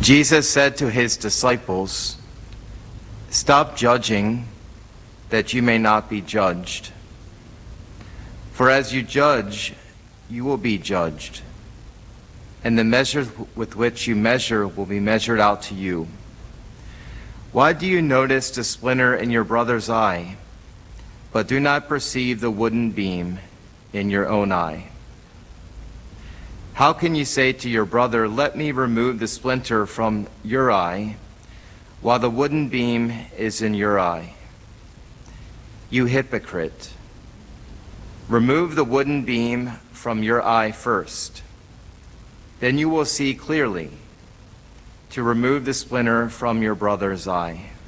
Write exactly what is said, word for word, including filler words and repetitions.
Jesus said to his disciples, "Stop judging, that you may not be judged. For as you judge, you will be judged, and the measure with which you measure will be measured out to you. Why do you notice the splinter in your brother's eye, but do not perceive the wooden beam in your own eye? How can you say to your brother, 'Let me remove the splinter from your eye,' while the wooden beam is in your eye? You hypocrite! Remove the wooden beam from your eye first. Then you will see clearly to remove the splinter from your brother's eye.